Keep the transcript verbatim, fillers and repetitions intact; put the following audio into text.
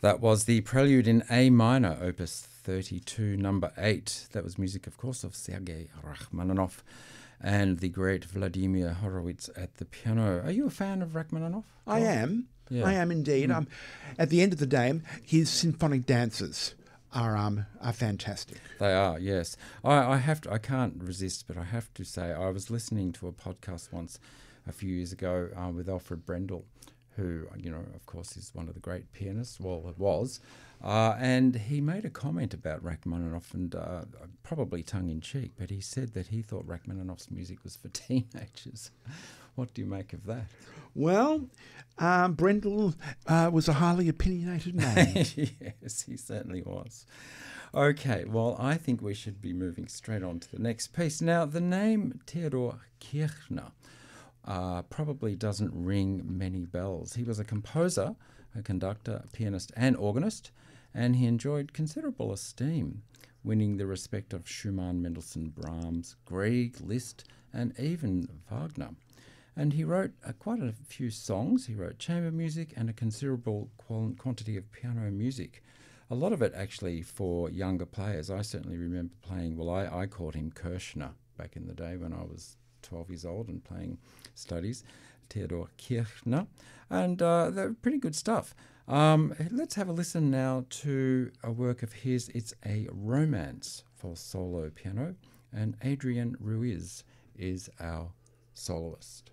That was the Prelude in A minor, opus thirty-two, number eight. That was music, of course, of Sergei Rachmaninoff and the great Vladimir Horowitz at the piano. Are you a fan of Rachmaninoff? I am. Yeah. I am indeed. Mm. Um, at the end of the day, his symphonic dances are um are fantastic. They are, yes. I, I have to. I can't resist, but I have to say, I was listening to a podcast once a few years ago uh, with Alfred Brendel, who, you know, of course, is one of the great pianists. Well, it was. Uh, and he made a comment about Rachmaninoff, and uh, probably tongue-in-cheek, but he said that he thought Rachmaninoff's music was for teenagers. What do you make of that? Well, um, Brendel uh, was a highly opinionated man. Yes, he certainly was. Okay, well, I think we should be moving straight on to the next piece. Now, the name Theodor Kirchner Uh, probably doesn't ring many bells. He was a composer, a conductor, a pianist and organist, and he enjoyed considerable esteem, winning the respect of Schumann, Mendelssohn, Brahms, Grieg, Liszt, and even Wagner. And he wrote uh, quite a few songs. He wrote chamber music and a considerable qual- quantity of piano music. A lot of it actually for younger players. I certainly remember playing, well, I, I called him Kirchner back in the day when I was twelve years old and playing studies, Theodor Kirchner, and uh, they're pretty good stuff. Um, let's have a listen now to a work of his. It's a romance for solo piano, and Adrian Ruiz is our soloist.